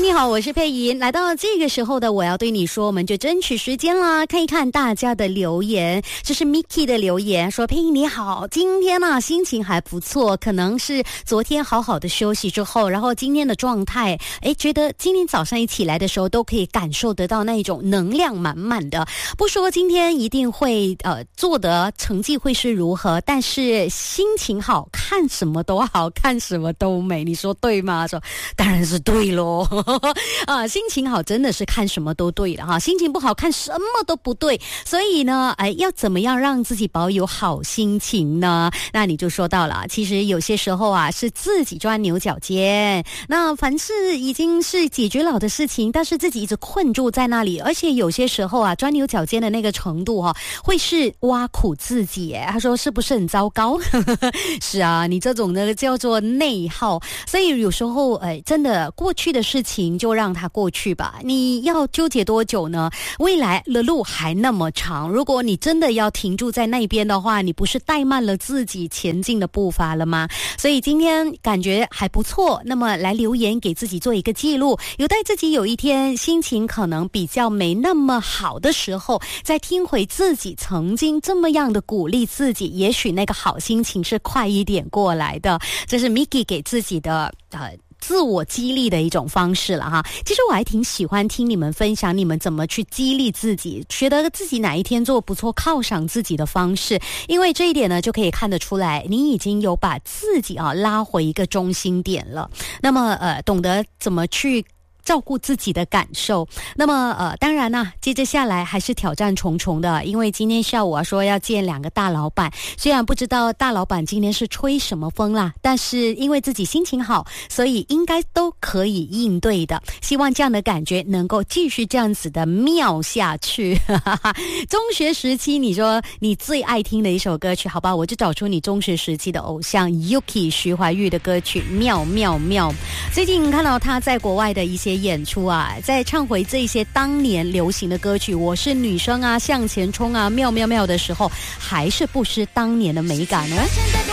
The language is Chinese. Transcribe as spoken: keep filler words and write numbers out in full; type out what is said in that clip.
你好，我是佩莹。来到这个时候的我要对你说，我们就争取时间啦，看一看大家的留言。这是 Mickey 的留言，说佩莹你好，今天呢、啊、心情还不错，可能是昨天好好的休息之后，然后今天的状态，诶，觉得今天早上一起来的时候都可以感受得到那种能量满满的。不说今天一定会呃做的成绩会是如何，但是心情好，看什么都好，看什么都美，你说对吗？说当然是对咯。啊，心情好真的是看什么都对了哈，心情不好看什么都不对。所以呢，哎，要怎么样让自己保有好心情呢？那你就说到了，其实有些时候啊，是自己钻牛角尖。那凡是已经是解决了的事情，但是自己一直困住在那里，而且有些时候啊，钻牛角尖的那个程度哈、啊，会是挖苦自己耶。他说是不是很糟糕？是啊，你这种呢叫做内耗。所以有时候，哎，真的过去的事情就让它过去吧，你要纠结多久呢？未来的路还那么长，如果你真的要停住在那边的话，你不是怠慢了自己前进的步伐了吗？所以今天感觉还不错，那么来留言给自己做一个记录，有待自己有一天心情可能比较没那么好的时候，再听回自己曾经这么样的鼓励自己，也许那个好心情是快一点过来的。这是 Mickey 给自己的呃自我激励的一种方式了哈。其实我还挺喜欢听你们分享你们怎么去激励自己，觉得自己哪一天做不错犒赏自己的方式，因为这一点呢就可以看得出来你已经有把自己啊拉回一个中心点了。那么呃懂得怎么去照顾自己的感受。那么呃，当然呢，接着下来还是挑战重重的，因为今天下午啊说要见两个大老板，虽然不知道大老板今天是吹什么风啦，但是因为自己心情好，所以应该都可以应对的。希望这样的感觉能够继续这样子的妙下去。中学时期你说你最爱听的一首歌曲，好吧，我就找出你中学时期的偶像 Yuki 徐怀钰的歌曲妙妙妙。最近看到他在国外的一些演出啊，在唱回这些当年流行的歌曲，我是女生啊，向前冲啊，妙妙妙的时候，还是不失当年的美感哦。